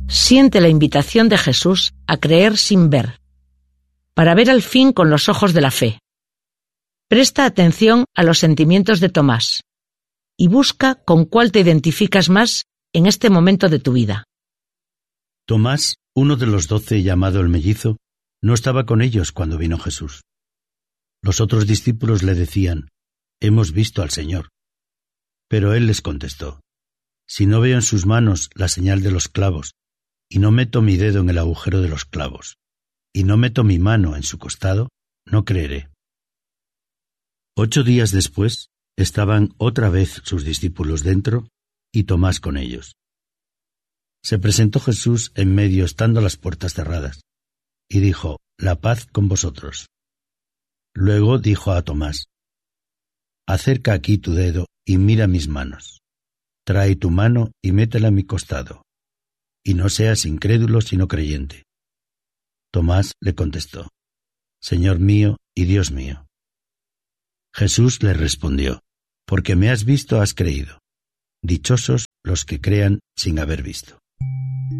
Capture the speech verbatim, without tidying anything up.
Siente la invitación de Jesús a creer sin ver, para ver al fin con los ojos de la fe. Presta atención a los sentimientos de Tomás y busca con cuál te identificas más en este momento de tu vida. Tomás, uno de los doce, llamado el mellizo, no estaba con ellos cuando vino Jesús. Los otros discípulos le decían: «Hemos visto al Señor». Pero él les contestó: «Si no veo en sus manos la señal de los clavos, y no meto mi dedo en el agujero de los clavos, y no meto mi mano en su costado, no creeré». Ocho días después, estaban otra vez sus discípulos dentro y Tomás con ellos. Se presentó Jesús en medio estando las puertas cerradas, y dijo: «La paz con vosotros». Luego dijo a Tomás: «Acerca aquí tu dedo y mira mis manos. Trae tu mano y métela en mi costado, y no seas incrédulo sino creyente». Tomás le contestó: «Señor mío y Dios mío». Jesús le respondió: «Porque me has visto has creído. Dichosos los que crean sin haber visto».